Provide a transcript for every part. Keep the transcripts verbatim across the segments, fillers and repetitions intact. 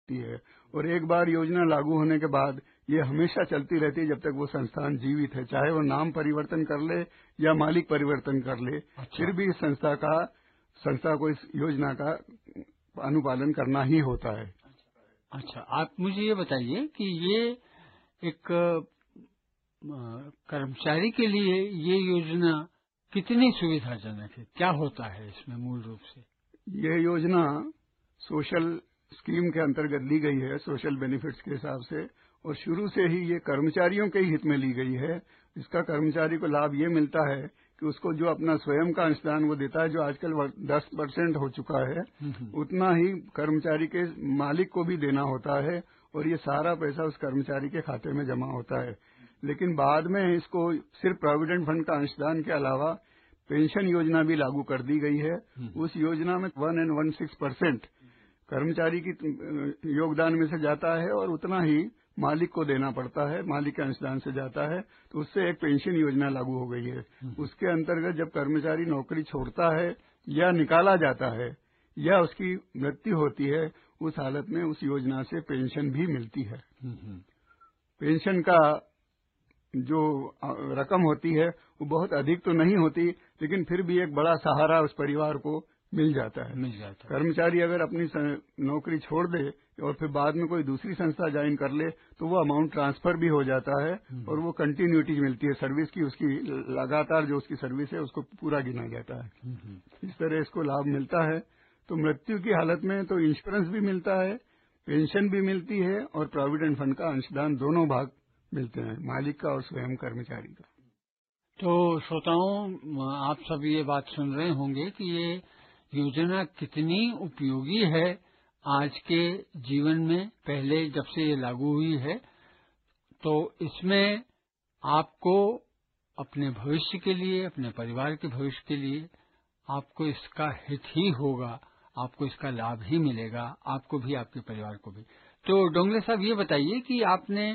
सकती है। और एक बार योजना लागू होने के बाद ये हमेशा चलती रहती है जब तक वो संस्थान जीवित है, चाहे वो नाम परिवर्तन कर ले या मालिक परिवर्तन कर ले। अच्छा। फिर भी इस संस्था का संस्था को इस योजना का अनुपालन करना ही होता है। अच्छा, आप मुझे ये बताइए कि ये एक कर्मचारी के लिए ये योजना कितनी सुविधाजनक है, क्या होता है इसमें मूल रूप से? ये योजना सोशल स्कीम के अंतर्गत ली गई है, सोशल बेनिफिट्स के हिसाब से, और शुरू से ही ये कर्मचारियों के हित में ली गई है। इसका कर्मचारी को लाभ ये मिलता है कि उसको जो अपना स्वयं का अंशदान वो देता है, जो आजकल दस परसेंट हो चुका है, उतना ही कर्मचारी के मालिक को भी देना होता है, और ये सारा पैसा उस कर्मचारी के खाते में जमा होता है। लेकिन बाद में इसको सिर्फ प्रोविडेंट फंड का अंशदान के अलावा पेंशन योजना भी लागू कर दी गई है। उस योजना में one and one six percent कर्मचारी की योगदान में से जाता है और उतना ही मालिक को देना पड़ता है, मालिक के अंशदान से जाता है। तो उससे एक पेंशन योजना लागू हो गई है। उसके अंतर्गत जब कर्मचारी नौकरी छोड़ता है या निकाला जाता है या उसकी मृत्यु होती है, उस हालत में उस योजना से पेंशन भी मिलती है। पेंशन का जो रकम होती है वो बहुत अधिक तो नहीं होती, लेकिन फिर भी एक बड़ा सहारा उस परिवार को मिल जाता है। मिल जाता है। कर्मचारी अगर अपनी नौकरी छोड़ दे और फिर बाद में कोई दूसरी संस्था ज्वाइन कर ले तो वो अमाउंट ट्रांसफर भी हो जाता है और वो कंटिन्यूटी मिलती है सर्विस की, उसकी लगातार जो उसकी सर्विस है उसको पूरा गिना जाता है। इस तरह इसको लाभ मिलता है। तो मृत्यु की हालत में तो इंश्योरेंस भी मिलता है, पेंशन भी मिलती है और प्रोविडेंट फंड का अंशदान, दोनों भाग मिलते हैं, मालिक का और स्वयं कर्मचारी का। तो श्रोताओं, आप सब ये बात सुन रहे होंगे कि ये योजना कितनी उपयोगी है आज के जीवन में। पहले जब से ये लागू हुई है तो इसमें आपको अपने भविष्य के लिए, अपने परिवार के भविष्य के लिए आपको इसका हित ही होगा, आपको इसका लाभ ही मिलेगा, आपको भी, आपके परिवार को भी। तो डोंगले साहब, ये बताइए कि आपने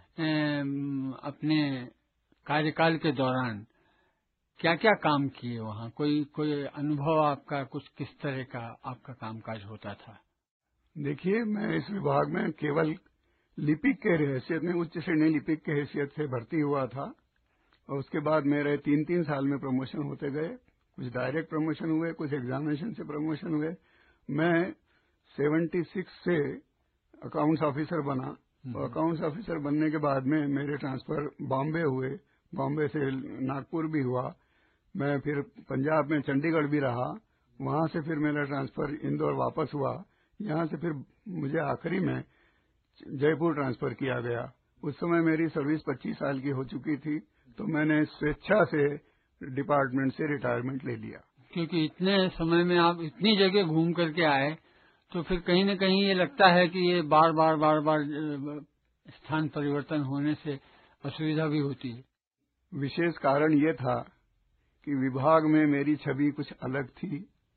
अपने कार्यकाल के दौरान क्या क्या काम किए वहाँ, कोई कोई अनुभव आपका, कुछ किस तरह का आपका कामकाज होता था? देखिए, मैं इस विभाग में केवल लिपिक के हैसियत में, उच्च श्रेणी लिपिक के हैसियत से भर्ती हुआ था और उसके बाद मेरे तीन तीन साल में प्रमोशन होते गए। कुछ डायरेक्ट प्रमोशन हुए, कुछ एग्जामिनेशन से प्रमोशन हुए। मैं छिहत्तर से अकाउंट्स ऑफिसर बना और अकाउंट्स ऑफिसर बनने के बाद में मेरे ट्रांसफर बॉम्बे हुए, बॉम्बे से नागपुर भी हुआ। मैं फिर पंजाब में चंडीगढ़ भी रहा, वहां से फिर मेरा ट्रांसफर इंदौर वापस हुआ। यहां से फिर मुझे आखिरी में जयपुर ट्रांसफर किया गया। उस समय मेरी सर्विस पच्चीस साल की हो चुकी थी, तो मैंने स्वेच्छा से डिपार्टमेंट से रिटायरमेंट ले लिया। क्योंकि इतने समय में आप इतनी जगह घूम करके आए, तो फिर कहीं न कहीं ये लगता है कि ये बार बार बार बार स्थान परिवर्तन होने से असुविधा भी होती है। विशेष कारण ये था कि विभाग में मेरी छवि कुछ अलग थी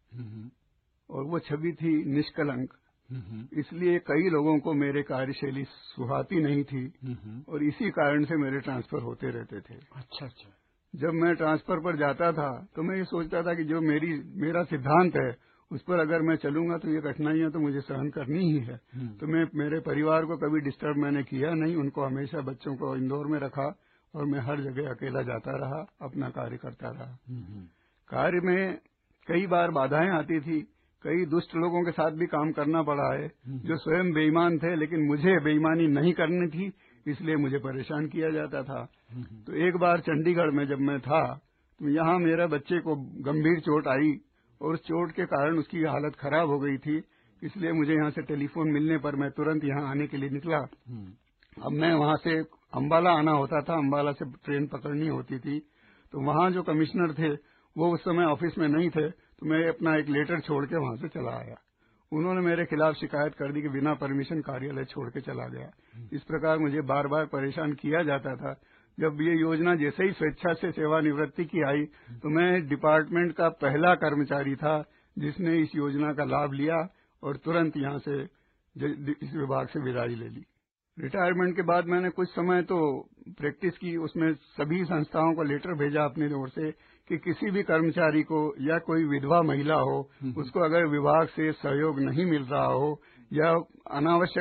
और वो छवि थी निष्कलंक। इसलिए कई लोगों को मेरे कार्यशैली सुहाती नहीं थी और इसी कारण से मेरे ट्रांसफर होते रहते थे। अच्छा अच्छा। जब मैं ट्रांसफर पर जाता था तो मैं ये सोचता था कि जो मेरी मेरा सिद्धांत है उस पर अगर मैं चलूंगा तो ये कठिनाइयां तो मुझे सहन करनी ही है। तो मैं मेरे परिवार को कभी डिस्टर्ब मैंने किया नहीं, उनको हमेशा बच्चों को इंदौर में रखा और मैं हर जगह अकेला जाता रहा, अपना कार्य करता रहा। कार्य में कई बार बाधाएं आती थी, कई दुष्ट लोगों के साथ भी काम करना पड़ा है जो स्वयं बेईमान थे, लेकिन मुझे बेईमानी नहीं करनी थी, इसलिए मुझे परेशान किया जाता था। तो एक बार चंडीगढ़ में जब मैं था तो यहाँ मेरा बच्चे को गंभीर चोट आई और उस चोट के कारण उसकी हालत खराब हो गई थी, इसलिए मुझे यहाँ से टेलीफोन मिलने पर मैं तुरंत यहाँ आने के लिए निकला। अब मैं वहाँ से अम्बाला आना होता था, अम्बाला से ट्रेन पकड़नी होती थी, तो वहाँ जो कमिश्नर थे वो उस समय ऑफिस में नहीं थे, तो मैं अपना एक लेटर छोड़ के वहाँ से चला आया। उन्होंने मेरे खिलाफ शिकायत कर दी कि बिना परमिशन कार्यालय छोड़ के चला गया। इस प्रकार मुझे बार बार परेशान किया जाता था। जब ये योजना जैसे ही स्वेच्छा से सेवानिवृत्ति की आई तो मैं डिपार्टमेंट का पहला कर्मचारी था जिसने इस योजना का लाभ लिया और तुरंत यहाँ से इस विभाग से विदाई ले ली। रिटायरमेंट के बाद मैंने कुछ समय तो प्रैक्टिस की, उसमें सभी संस्थाओं को लेटर भेजा अपनी ओर से कि किसी भी कर्मचारी को या कोई विधवा महिला हो उसको अगर विभाग से सहयोग नहीं मिल रहा हो या अनावश्यक